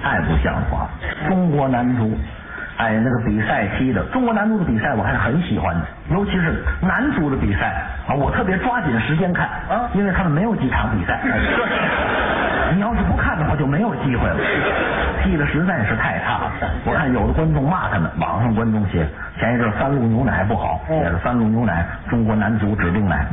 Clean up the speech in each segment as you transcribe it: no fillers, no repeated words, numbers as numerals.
太不像话！中国男足，哎，那个比赛踢的，中国男足的比赛我还是很喜欢的，尤其是男足的比赛啊，我特别抓紧时间看啊，因为他们没有几场比赛。你要是不看的话，就没有机会了。踢的实在是太差了，我看有的观众骂他们，网上观众写前一阵三鹿牛奶不好，写着三鹿牛奶中国男足指定奶。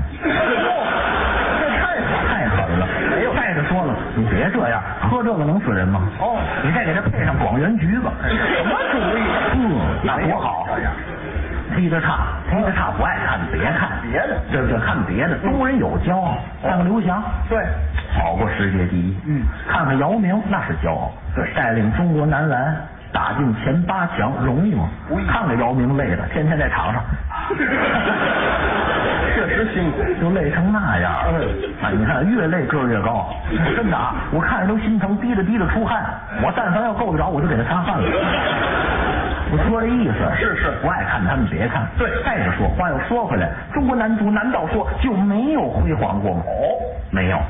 太狠了！再者说了，你别这样，喝这个能死人吗？哦，你再给他配上广元橘子， 什么主意？ 那多好！踢得差不爱看，别看别的， 这看别的。中国人有骄傲，看看刘翔， 对， 跑过世界第一。看看姚明，那是骄傲。对，带领中国男篮打进前8强，容易吗？看看姚明累的，天天在场上。 确实辛苦， 就累成那样。你看越累个越高，真的啊！我看着都心疼，滴着出汗。我但凡要够得着，我就给他擦汗了。我说这意思是不爱看他们别看。 对， 再者说话又说回来，中国男足难道说就没有辉煌过吗？没有。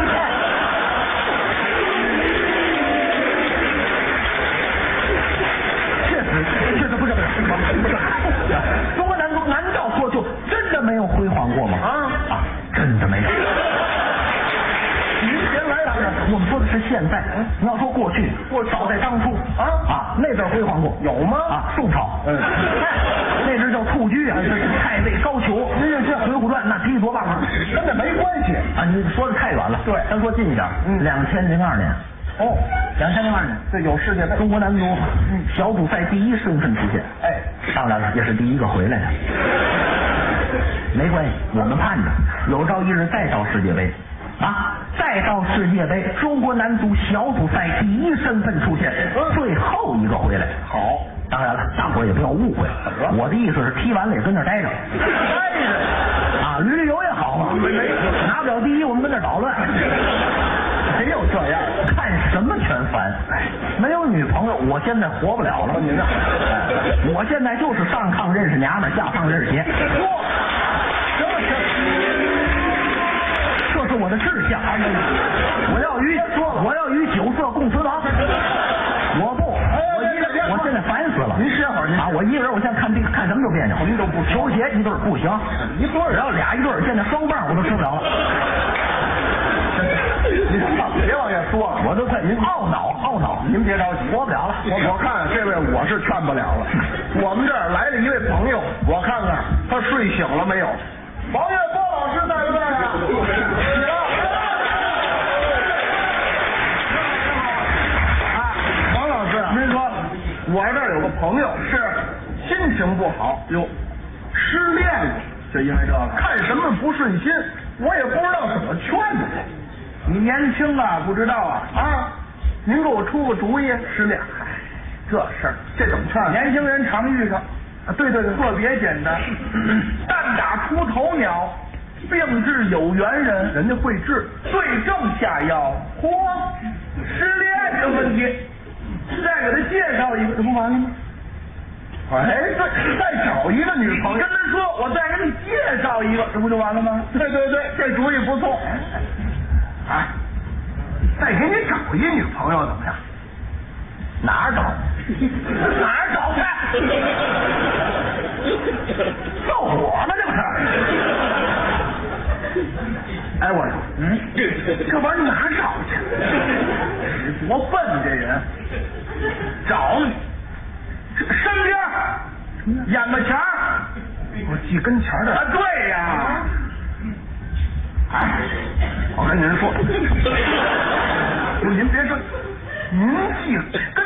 确实不是。中国男足难道说就真的没有辉煌过吗？真的没有。我们说的是现在，你要说过去，早在当初那阵辉煌过， 有吗？ 宋朝，那阵叫蹴鞠太尉高俅，这《水浒传》那踢多棒啊！ 跟这没关系啊！你说的太远了， 对， 咱说近一点，2002年。2002年， 这有世界杯， 中国男足小组赛第一身份出现，当然了，也是第一个回来的。没关系，我们盼着有朝一日再到世界杯。再到世界杯，中国男足小组赛第一身份出现，最后一个回来。 好， 当然了，大伙也不要误会，我的意思是踢完了也跟那儿待着，旅游也好嘛，拿不了第一我们跟那儿捣乱。 谁有这样？ 看什么全烦。没有女朋友，我现在活不了了。 您呢？ 我现在就是上炕认识娘们，下炕认识鞋。这是我的志向。我要与酒色共存亡。我现在烦死了。 您歇会儿， 我一个人，我现在看什么都别扭。 您都不球鞋一对不行， 一对只要俩一对，现在双棒我都吃不了了。 您别往下说了， 我都快您懊恼， 您别着急， 活不了了。 我看这位我是劝不了了。我们这儿来了一位朋友，我看看他睡醒了没有。王月波老师在不在啊？王老师，您说，我这儿有个朋友是心情不好，失恋了，就因为这个，看什么不顺心，我也不知道怎么劝他。你年轻啊，不知道啊，您给我出个主意。失恋，这事儿这怎么劝？年轻人常遇上。对，特别简单，蛋打出头鸟，病治有缘人，人家会治，对症下药。失恋的问题，再给他介绍一个，这不完了吗？对，再找一个女朋友，跟他说，我再给你介绍一个，这不就完了吗？对，这主意不错。再给你找一女朋友怎么样？哪儿找去？造火吗？这不是？我说，这玩意儿哪儿找去？多笨这人！找你身边，眼巴前儿，我记跟前儿的。对呀。我跟您说，您别说，您记跟